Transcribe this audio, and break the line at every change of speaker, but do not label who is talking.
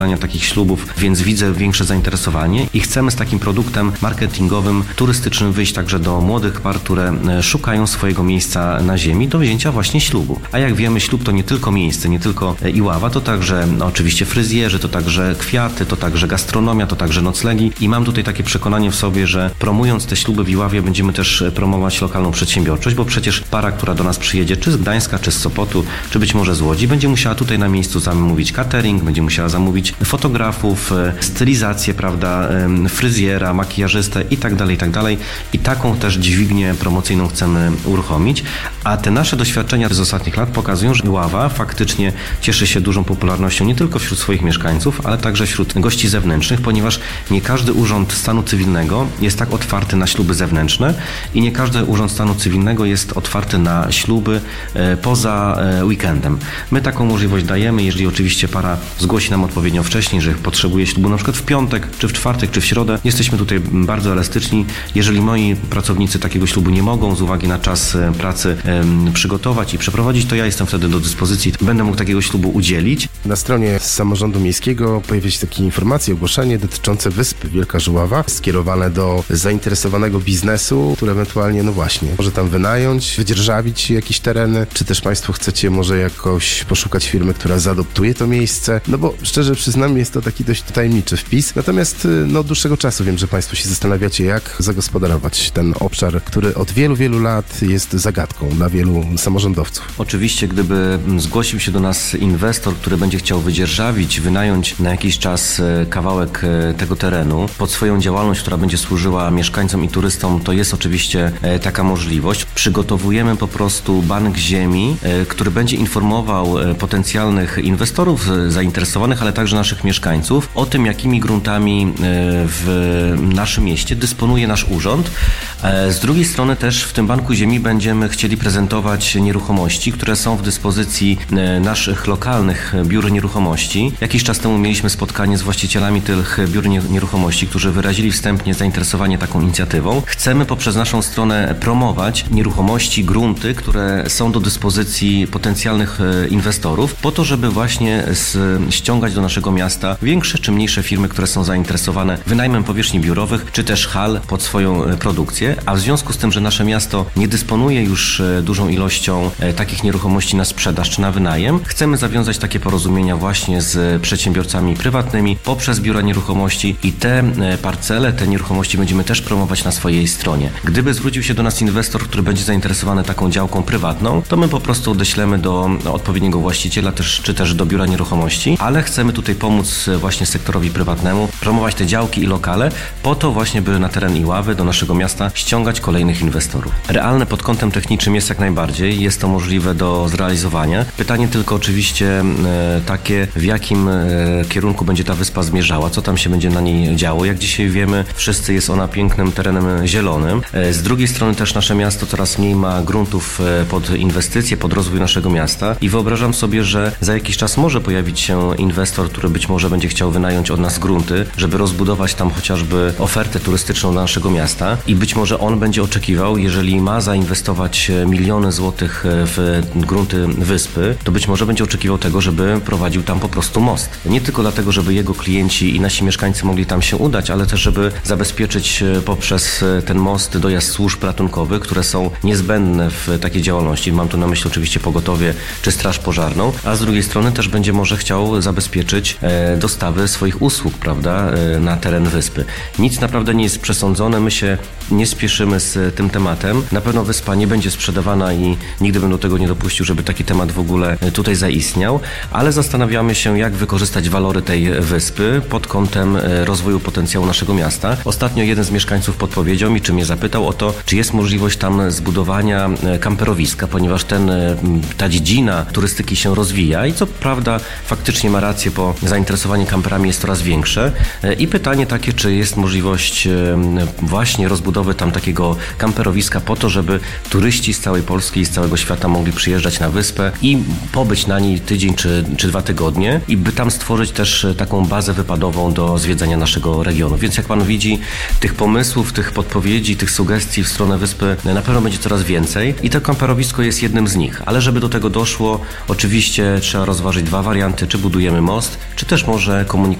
takich ślubów, więc widzę większe zainteresowanie i chcemy z takim produktem marketingowym, turystycznym wyjść także do młodych par, które szukają swojego miejsca na ziemi do wzięcia właśnie ślubu. A jak wiemy, ślub to nie tylko miejsce, nie tylko Iława, to także oczywiście fryzjerzy, to także kwiaty, to także gastronomia, to także noclegi i mam tutaj takie przekonanie w sobie, że promując te śluby w Iławie będziemy też promować lokalną przedsiębiorczość, bo przecież para, która do nas przyjedzie, czy z Gdańska, czy z Sopotu, czy być może z Łodzi, będzie musiała tutaj na miejscu zamówić catering, będzie musiała zamówić fotografów, stylizację, prawda, fryzjera, makijażystę i tak dalej, i tak dalej. I taką też dźwignię promocyjną chcemy uruchomić. A te nasze doświadczenia z ostatnich lat pokazują, że Iława faktycznie cieszy się dużą popularnością nie tylko wśród swoich mieszkańców, ale także wśród gości zewnętrznych, ponieważ nie każdy urząd stanu cywilnego jest tak otwarty na śluby zewnętrzne i nie każdy urząd stanu cywilnego jest otwarty na śluby poza weekendem. My taką możliwość dajemy, jeżeli oczywiście para zgłosi nam odpowiednio wcześniej, że potrzebuje ślubu na przykład w piątek, czy w czwartek, czy w środę. Jesteśmy tutaj bardzo elastyczni. Jeżeli moi pracownicy takiego ślubu nie mogą z uwagi na czas pracy przygotować i przeprowadzić, to ja jestem wtedy do dyspozycji. Będę mógł takiego ślubu udzielić.
Na stronie samorządu miejskiego pojawia się takie informacje, ogłoszenie dotyczące wyspy Wielka Żuława, skierowane do zainteresowanego biznesu, który ewentualnie, no właśnie, może tam wynająć, wydzierżawić jakieś tereny, czy też Państwo chcecie może jakoś poszukać firmy, która zaadoptuje to miejsce, no bo szczerze przyznam, jest to taki dość tajemniczy wpis, natomiast no od dłuższego czasu wiem, że Państwo się zastanawiacie, jak zagospodarować ten obszar, który od wielu, wielu lat jest zagadką dla wielu samorządowców.
Oczywiście, gdyby zgłosił się do nas inwestor, który będzie chciał wydzierżawić, wynająć na jakiś czas kawałek tego terenu pod swoją działalność, która będzie służyła mieszkańcom i turystom, to jest oczywiście taka możliwość. Przygotowujemy po prostu bank ziemi, który będzie informował potencjalnych inwestorów zainteresowanych, ale także naszych mieszkańców o tym, jakimi gruntami w naszym mieście dysponuje nasz urząd. Z drugiej strony też w tym banku ziemi będziemy chcieli prezentować nieruchomości, które są w dyspozycji naszych lokalnych biur nieruchomości. Jakiś czas temu mieliśmy spotkanie z właścicielami tych biur nieruchomości, którzy wyrazili wstępnie zainteresowanie taką inicjatywą. Chcemy poprzez naszą stronę promować nieruchomości, grunty, które są do dyspozycji potencjalnych inwestorów, po to, żeby właśnie ściągać do naszego miasta większe czy mniejsze firmy, które są zainteresowane wynajmem powierzchni biurowych, czy też hal pod swoją produkcję, a w związku z tym, że nasze miasto nie dysponuje już dużą ilością takich nieruchomości na sprzedaż czy na wynajem, chcemy zawiązać takie porozumienia właśnie z przedsiębiorcami prywatnymi poprzez biura nieruchomości i te parcele, te nieruchomości będziemy też promować na swojej stronie. Gdyby zwrócił się do nas inwestor, który będzie zainteresowany taką działką prywatną, to my po prostu odeślemy do odpowiedniego właściciela czy też do biura nieruchomości, ale chcemy tutaj pomóc właśnie sektorowi prywatnemu, promować te działki i lokale po to właśnie, by na teren Iławy, do naszego miasta ściągać kolejnych inwestorów. Realne pod kątem technicznym jest jak najbardziej, jest to możliwe do zrealizowania. Pytanie tylko oczywiście takie, w jakim kierunku będzie ta wyspa zmierzała, co tam się będzie na niej działo. Jak dzisiaj wiemy, wszyscy jest ona pięknym terenem zielonym. Z drugiej strony też nasze miasto coraz mniej ma gruntów pod inwestycje, pod rozwój naszego miasta i wyobrażam sobie, że za jakiś czas może pojawić się inwestor, który być może będzie chciał wynająć od nas grunty, żeby rozbudować tam chociażby ofertę turystyczną dla naszego miasta i być może on będzie oczekiwał, jeżeli ma zainwestować miliony złotych w grunty wyspy, to być może będzie oczekiwał tego, żeby prowadził tam po prostu most. Nie tylko dlatego, żeby jego klienci i nasi mieszkańcy mogli tam się udać, ale też żeby zabezpieczyć poprzez ten most dojazd służb ratunkowych, które są niezbędne w takiej działalności. Mam tu na myśli oczywiście pogotowie czy straż pożarną, a z drugiej strony też będzie może chciał zabezpieczyć dostawy swoich usług, prawda, na teren wyspy. Nic naprawdę nie jest przesądzone, my się nie spieszymy z tym tematem. Na pewno wyspa nie będzie sprzedawana i nigdy bym do tego nie dopuścił, żeby taki temat w ogóle tutaj zaistniał, ale zastanawiamy się, jak wykorzystać walory tej wyspy pod kątem rozwoju potencjału naszego miasta. Ostatnio jeden z mieszkańców podpowiedział mi, czy mnie zapytał o to, czy jest możliwość tam zbudowania kamperowiska, ponieważ ta dziedzina turystyki się rozwija i co prawda faktycznie ma rację, bo zainteresowanie kamperami jest coraz większe i pytanie takie, czy jest możliwość właśnie rozbudowy tam takiego kamperowiska po to, żeby turyści z całej Polski i z całego świata mogli przyjeżdżać na wyspę i pobyć na niej tydzień czy 2 tygodnie i by tam stworzyć też taką bazę wypadową do zwiedzania naszego regionu. Więc jak Pan widzi, tych pomysłów, tych podpowiedzi, tych sugestii w stronę wyspy na pewno będzie coraz więcej i to kamperowisko jest jednym z nich. Ale żeby do tego doszło, oczywiście trzeba rozważyć 2 warianty, czy budujemy most, czy też może komunikować